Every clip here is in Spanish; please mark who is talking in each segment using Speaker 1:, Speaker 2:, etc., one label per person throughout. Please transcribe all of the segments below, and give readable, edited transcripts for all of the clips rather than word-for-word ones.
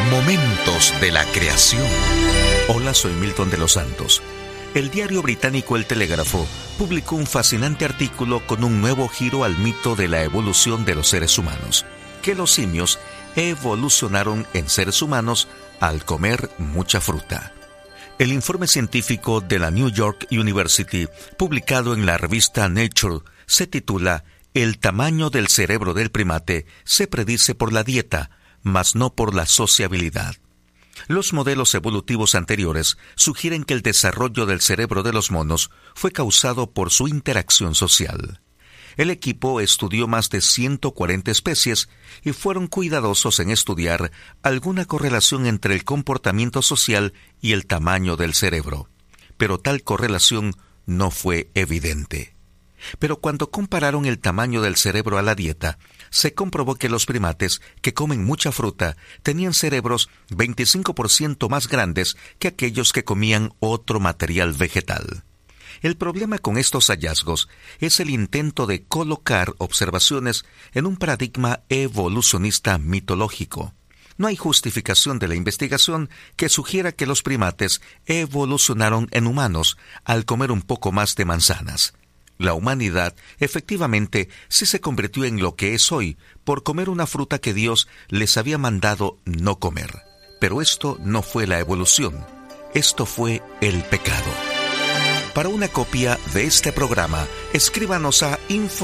Speaker 1: Momentos de la creación. Hola, soy Milton de los Santos. El diario británico El Telégrafo publicó un fascinante artículo con un nuevo giro al mito de la evolución de los seres humanos, que los simios evolucionaron en seres humanos al comer mucha fruta. El informe científico de la New York University, publicado en la revista Nature, se titula El tamaño del cerebro del primate se predice por la dieta, mas no por la sociabilidad. Los modelos evolutivos anteriores sugieren que el desarrollo del cerebro de los monos fue causado por su interacción social. El equipo estudió más de 140 especies y fueron cuidadosos en estudiar alguna correlación entre el comportamiento social y el tamaño del cerebro. Pero tal correlación no fue evidente. Pero cuando compararon el tamaño del cerebro a la dieta, se comprobó que los primates que comen mucha fruta tenían cerebros 25% más grandes que aquellos que comían otro material vegetal. El problema con estos hallazgos es el intento de colocar observaciones en un paradigma evolucionista mitológico. No hay justificación de la investigación que sugiera que los primates evolucionaron en humanos al comer un poco más de manzanas. La humanidad, efectivamente, sí se convirtió en lo que es hoy por comer una fruta que Dios les había mandado no comer. Pero esto no fue la evolución. Esto fue el pecado. Para una copia de este programa, escríbanos a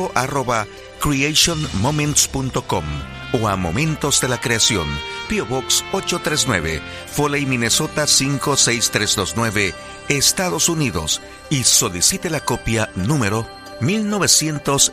Speaker 1: info@creationmoments.com o a Momentos de la Creación, P.O. Box 839, Foley, Minnesota 56329, Estados Unidos, y solicite la copia número 1900